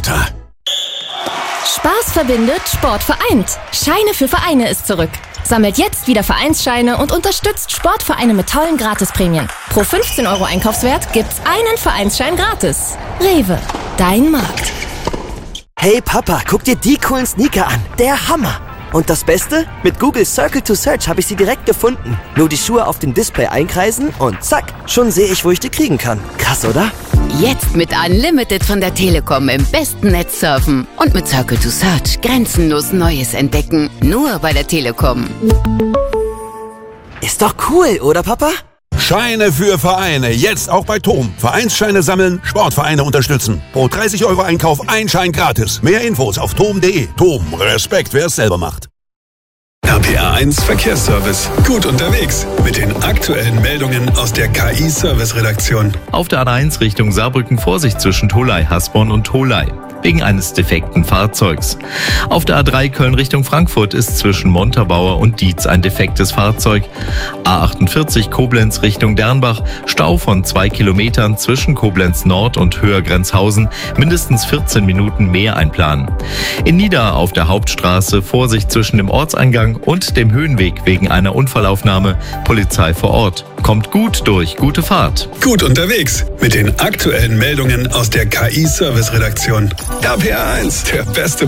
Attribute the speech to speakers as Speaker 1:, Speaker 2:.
Speaker 1: Vater.
Speaker 2: Spaß verbindet, Sport vereint. Scheine für Vereine ist zurück. Sammelt jetzt wieder Vereinsscheine und unterstützt Sportvereine mit tollen Gratisprämien. Pro 15 € Einkaufswert gibt's einen Vereinsschein gratis. Rewe, dein Markt.
Speaker 3: Hey Papa, guck dir die coolen Sneaker an. Der Hammer. Und das Beste? Mit Google Circle to Search habe ich sie direkt gefunden. Nur die Schuhe auf dem Display einkreisen und zack, schon sehe ich, wo ich die kriegen kann. Krass, oder?
Speaker 4: Jetzt mit Unlimited von der Telekom im besten Netz surfen. Und mit Circle to Search grenzenlos Neues entdecken. Nur bei der Telekom.
Speaker 3: Ist doch cool, oder Papa?
Speaker 1: Scheine für Vereine, jetzt auch bei TOM. Vereinsscheine sammeln, Sportvereine unterstützen. Pro 30 € Einkauf ein Schein gratis. Mehr Infos auf tom.de. TOM, Respekt, wer es selber macht.
Speaker 5: RPR 1 Verkehrsservice. Gut unterwegs mit den aktuellen Meldungen aus der KI-Service-Redaktion.
Speaker 6: Auf der A1 Richtung Saarbrücken Vorsicht zwischen Tholey, Hasborn und Tholey. Wegen eines defekten Fahrzeugs. Auf der A3 Köln Richtung Frankfurt ist zwischen Montabaur und Dietz ein defektes Fahrzeug. A48 Koblenz Richtung Dernbach, Stau von 2 Kilometern zwischen Koblenz Nord und Höher-Grenzhausen, mindestens 14 Minuten mehr einplanen. In Nidda auf der Hauptstraße Vorsicht zwischen dem Ortseingang und dem Höhenweg wegen einer Unfallaufnahme, Polizei vor Ort. Kommt gut durch, gute Fahrt.
Speaker 5: Gut unterwegs mit den aktuellen Meldungen aus der KI-Service-Redaktion. RPR 1, der beste